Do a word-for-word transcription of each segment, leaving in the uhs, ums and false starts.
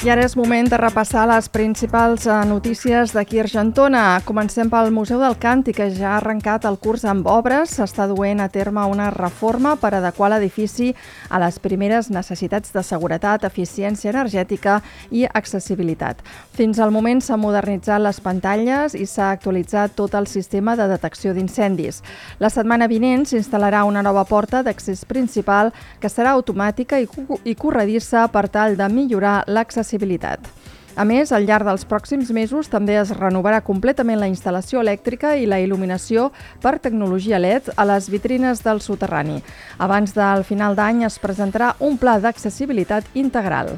I ara és moment de repassar les principals notícies d'aquí a Argentona. Comencem pel Museu del Càntic, que ja ha arrencat el curs amb obres. S'està duent a terme una reforma per adequar l'edifici a les primeres necessitats de seguretat, eficiència energètica i accessibilitat. Fins al moment s'han modernitzat les pantalles i s'ha actualitzat tot el sistema de detecció d'incendis. La setmana vinent s'instal·larà una nova porta d'accés principal que serà automàtica i corredissa per tal de millorar l'accessibilitat. A més, al llarg dels pròxims mesos també es renovarà completament la instal·lació elèctrica i la il·luminació per tecnologia L E D a les vitrines del soterrani. Abans del final d'any es presentarà un pla d'accessibilitat integral.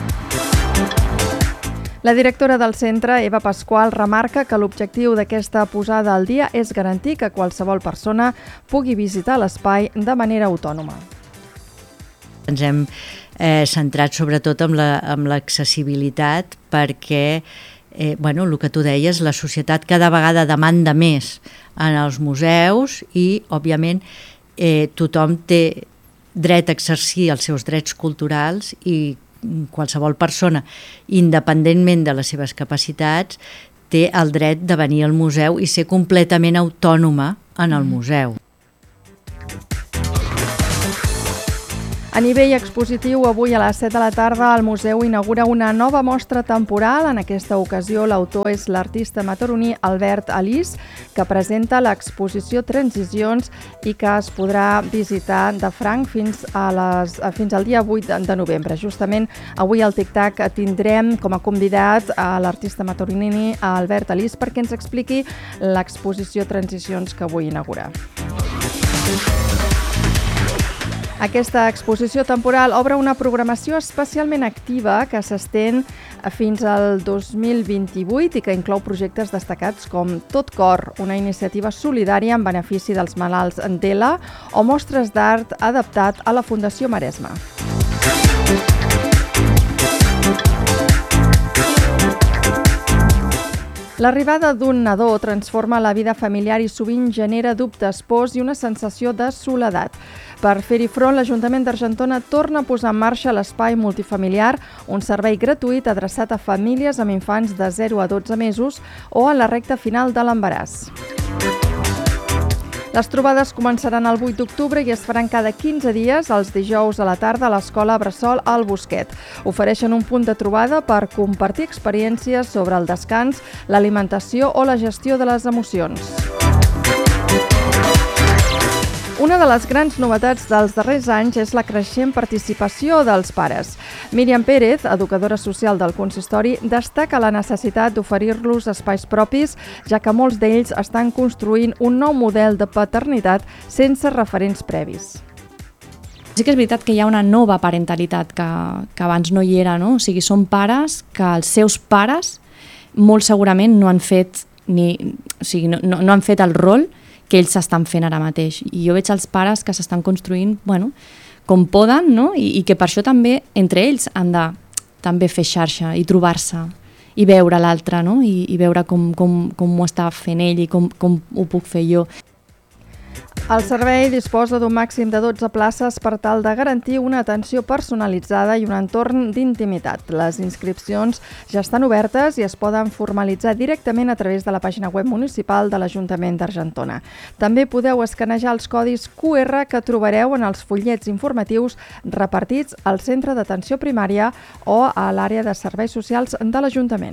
La directora del centre, Eva Pasqual, remarca que l'objectiu d'aquesta posada al dia és garantir que qualsevol persona pugui visitar l'espai de manera autònoma. Ens hem eh, centrat sobretot en la, en l'accessibilitat perquè, eh, bueno, el que tu deies, la societat cada vegada demanda més en els museus i, òbviament, eh, tothom té dret a exercir els seus drets culturals i qualsevol persona, independentment de les seves capacitats, té el dret de venir al museu i ser completament autònoma en el museu. A nivell expositiu, avui a les set de la tarda el museu inaugura una nova mostra temporal. En aquesta ocasió l'autor és l'artista mataroní Albert Alís, que presenta l'exposició Transicions i que es podrà visitar de franc fins, a les, fins al dia vuit de novembre. Justament avui al Tic-Tac tindrem com a convidat a l'artista mataroní Albert Alís perquè ens expliqui l'exposició Transicions que avui inaugura. Aquesta exposició temporal obre una programació especialment activa que s'estén fins al dos mil vint-i-vuit i que inclou projectes destacats com Tot Cor, una iniciativa solidària en benefici dels malalts d'E L A, o mostres d'art adaptat a la Fundació Maresme. L'arribada d'un nadó transforma la vida familiar i sovint genera dubtes, pors i una sensació de soledat. Per fer-hi front, l'Ajuntament d'Argentona torna a posar en marxa l'espai multifamiliar, un servei gratuït adreçat a famílies amb infants de zero a dotze mesos o a la recta final de l'embaràs. Les trobades començaran el vuit d'octubre i es faran cada quinze dies, els dijous a la tarda a l'Escola Bressol al Bosquet. Ofereixen un punt de trobada per compartir experiències sobre el descans, l'alimentació o la gestió de les emocions. Una de les grans novetats dels darrers anys és la creixent participació dels pares. Míriam Pérez, educadora social del consistori, destaca la necessitat d'oferir-los espais propis, ja que molts d'ells estan construint un nou model de paternitat sense referents previs. Sí que és veritat que hi ha una nova parentalitat que, que abans no hi era, no? O sigui, són pares que els seus pares molt segurament no han fet, ni, o sigui, no, no, no han fet el rol que ells s'estan fent ara mateix. I jo veig els pares que s'estan construint, bueno, com poden, no? I, i que per això també entre ells han de també fer xarxa i trobar-se i veure l'altre, no? I, i veure com, com, com ho està fent ell i com, com ho puc fer jo. El servei disposa d'un màxim de dotze places per tal de garantir una atenció personalitzada i un entorn d'intimitat. Les inscripcions ja estan obertes i es poden formalitzar directament a través de la pàgina web municipal de l'Ajuntament d'Argentona. També podeu escanejar els codis Q R que trobareu en els fotllets informatius repartits al centre d'atenció primària o a l'àrea de serveis socials de l'Ajuntament.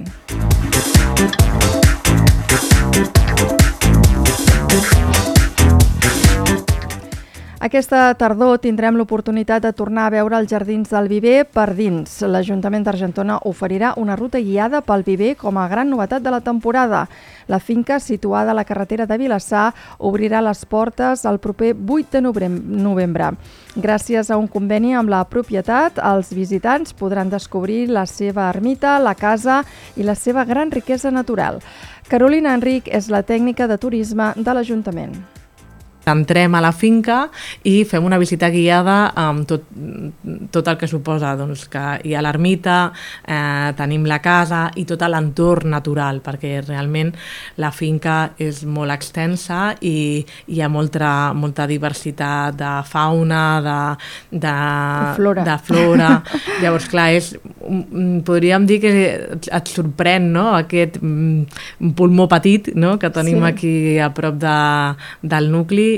Aquesta tardor tindrem l'oportunitat de tornar a veure els jardins del Viver per dins. L'Ajuntament d'Argentona oferirà una ruta guiada pel Viver com a gran novetat de la temporada. La finca, situada a la carretera de Vilassar, obrirà les portes el proper vuit de novembre. Gràcies a un conveni amb la propietat, els visitants podran descobrir la seva ermita, la casa i la seva gran riquesa natural. Carolina Enric és la tècnica de turisme de l'Ajuntament. Entrem a la finca i fem una visita guiada amb tot, tot el que suposa, doncs, que hi ha l'ermita, eh, tenim la casa i tot l'entorn natural, perquè realment la finca és molt extensa i hi ha molta, molta diversitat de fauna, de, de, flora. de flora. Llavors, clar, és podríem dir que et sorprèn, no?, aquest pulmó petit, no?, que tenim sí. aquí a prop de, del nucli.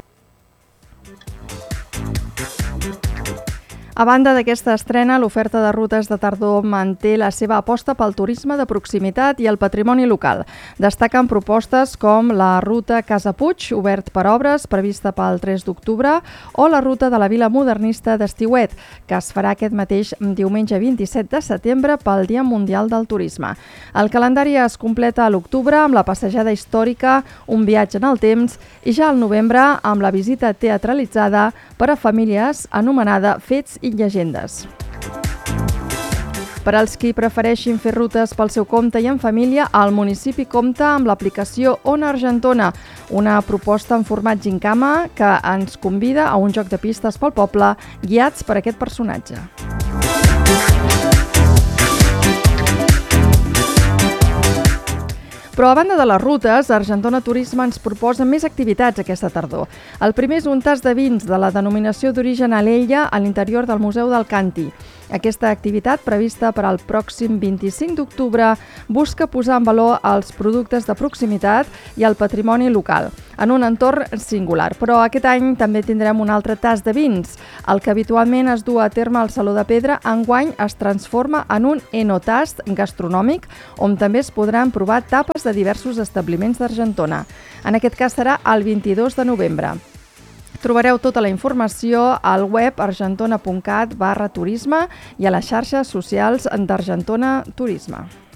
A banda d'aquesta estrena, l'oferta de rutes de tardor manté la seva aposta pel turisme de proximitat i el patrimoni local. Destaquen propostes com la ruta Casa Puig, obert per obres, prevista pel tres d'octubre, o la ruta de la Vila Modernista d'Estiuet, que es farà aquest mateix diumenge vint-i-set de setembre pel Dia Mundial del Turisme. El calendari es completa a l'octubre amb la passejada històrica, un viatge en el temps, i ja al novembre amb la visita teatralitzada per a famílies anomenada Fets i Llegendes. Per als qui prefereixin fer rutes pel seu compte i en família, el municipi compta amb l'aplicació Ona Argentona, una proposta en format gincama que ens convida a un joc de pistes pel poble guiats per aquest personatge. Però a banda de les rutes, Argentona Turisme ens proposa més activitats aquesta tardor. El primer és un tas de vins de la denominació d'origen Alella a l'interior del Museu del Canti. Aquesta activitat, prevista per al pròxim vint-i-cinc d'octubre, busca posar en valor els productes de proximitat i el patrimoni local, en un entorn singular. Però aquest any també tindrem un altre tas de vins. El que habitualment es du a terme al Saló de Pedra, enguany es transforma en un enotast gastronòmic, on també es podran provar tapes de diversos establiments d'Argentona. En aquest cas serà el vint-i-dos de novembre. Trobareu tota la informació al web argentona punt cat barra turisme i a les xarxes socials d'Argentona Turisme.